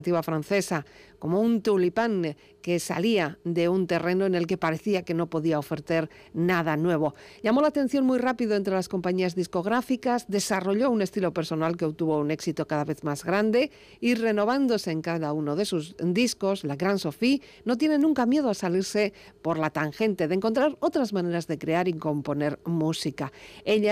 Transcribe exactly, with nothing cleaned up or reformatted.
francesa, como un tulipán que salía de un terreno en el que parecía que no podía ofrecer nada nuevo. Llamó la atención muy rápido entre las compañías discográficas, desarrolló un estilo personal que obtuvo un éxito cada vez más grande y renovándose en cada uno de sus discos, la Gran Sophie no tiene nunca miedo a salirse por la tangente, de encontrar otras maneras de crear y componer música. Ella